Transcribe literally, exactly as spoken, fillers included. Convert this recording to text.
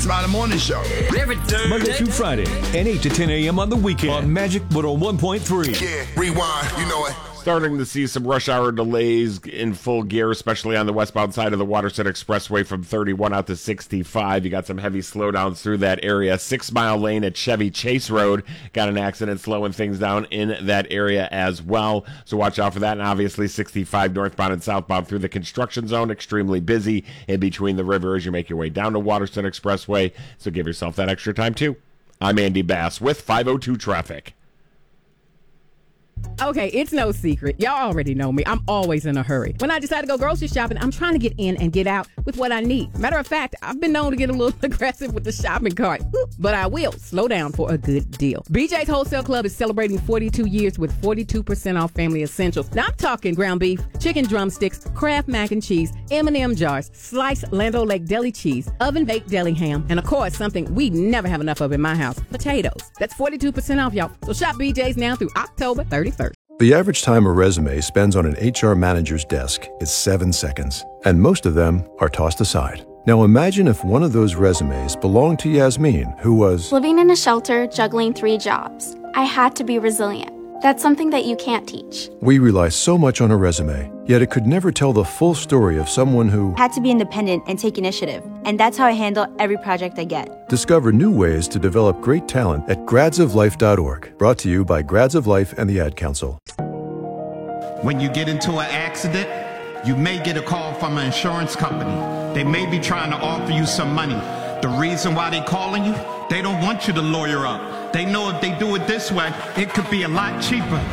Smiley Morning Show. Monday through Friday, and eight to ten a.m. on the weekend on Magic one oh one point three. Yeah, rewind, you know it. Starting to see some rush hour delays in full gear, especially on the westbound side of the Waterston Expressway from thirty-one out to sixty-five. You got some heavy slowdowns through that area. Six Mile Lane at Chevy Chase Road got an accident slowing things down in that area as well. So watch out for that. And obviously sixty-five northbound and southbound through the construction zone, extremely busy in between the river as you make your way down to Waterston Expressway. So give yourself that extra time too. I'm Andy Bass with five oh two Traffic. Okay, it's no secret. Y'all already know me. I'm always in a hurry. When I decide to go grocery shopping, I'm trying to get in and get out with what I need. Matter of fact, I've been known to get a little aggressive with the shopping cart, but I will slow down for a good deal. B J's Wholesale Club is celebrating forty-two years with forty-two percent off family essentials. Now I'm talking ground beef, chicken drumsticks, Kraft mac and cheese, M and M jars, sliced Land O'Lakes deli cheese, oven-baked deli ham, and of course, something we never have enough of in my house, potatoes. That's forty-two percent off, y'all. So shop B J's now through October thirty-first. The average time a resume spends on an H R manager's desk is seven seconds, and most of them are tossed aside. Now imagine if one of those resumes belonged to Yasmin, who was living in a shelter, juggling three jobs. I had to be resilient. That's something that you can't teach. We rely so much on a resume, yet it could never tell the full story of someone who had to be independent and take initiative. And that's how I handle every project I get. Discover new ways to develop great talent at grads of life dot org. Brought to you by Grads of Life and the Ad Council. When you get into an accident, you may get a call from an insurance company. They may be trying to offer you some money. The reason why they're calling you, they don't want you to lawyer up. They know if they do it this way, it could be a lot cheaper.